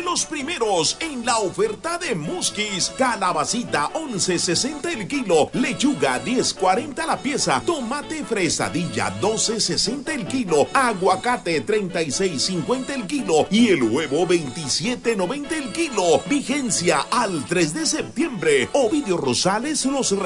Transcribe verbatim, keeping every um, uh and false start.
los primeros en la oferta de Muskis. Calabacita once sesenta el kilo, lechuga diez cuarenta la pieza, tomate fresadilla doce sesenta el kilo, aguacate treinta y seis cincuenta el kilo y el huevo veintisiete noventa el kilo. Vigencia al tres de septiembre. Ovidio Rosales los